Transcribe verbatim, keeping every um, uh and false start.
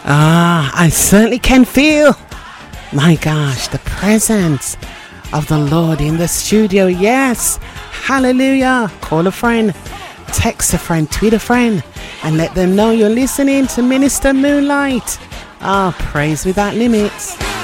Ah, I certainly can feel, my gosh, the presence of the Lord in the studio. Yes, hallelujah. Call a friend, text a friend, tweet a friend, and let them know you're listening to Minister Moonlight. Ah, praise without limits.